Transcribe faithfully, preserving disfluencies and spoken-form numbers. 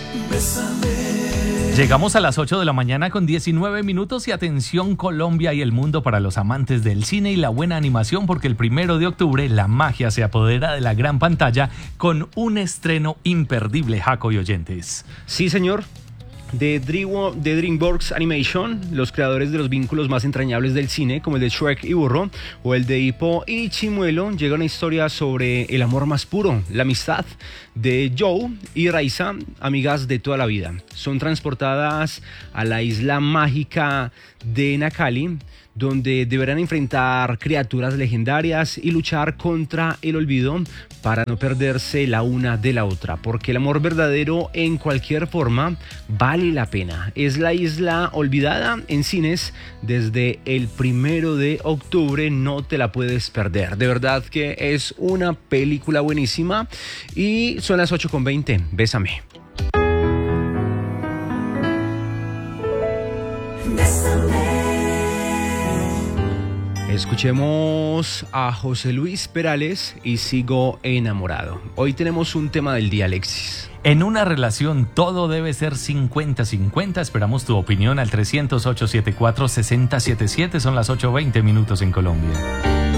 Llegamos a las ocho de la mañana con diecinueve minutos y atención Colombia y el mundo para los amantes del cine y la buena animación, porque el primero de octubre la magia se apodera de la gran pantalla con un estreno imperdible, Jaco y oyentes. Sí, señor. De, Dream, de DreamWorks Animation, los creadores de los vínculos más entrañables del cine, como el de Shrek y Burro, o el de Hippo y Chimuelo, llega una historia sobre el amor más puro, la amistad de Joe y Raisa, amigas de toda la vida. Son transportadas a la isla mágica de Nakali, donde deberán enfrentar criaturas legendarias y luchar contra el olvido para no perderse la una de la otra, porque el amor verdadero en cualquier forma vale la pena. Es La Isla Olvidada en cines desde el primero de octubre, no te la puedes perder. De verdad que es una película buenísima y son las ocho con veinte. Bésame. Escuchemos a José Luis Perales y Sigo Enamorado. Hoy tenemos un tema del día, Alexis. En una relación todo debe ser cincuenta cincuenta. Esperamos tu opinión al trescientos ocho setenta y cuatro sesenta setenta y siete. Son las ocho veinte minutos en Colombia.